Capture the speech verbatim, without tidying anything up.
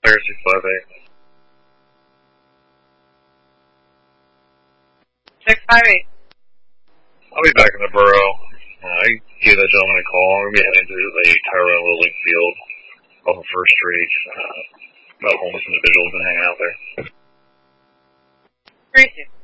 there, six five eight. six five eight. I'll be back in the borough. Uh, I gave that gentleman a call. I'm going to be heading to the Tyrone Willing Field off of First Street. Uh, about homeless individuals been hanging out there. three two.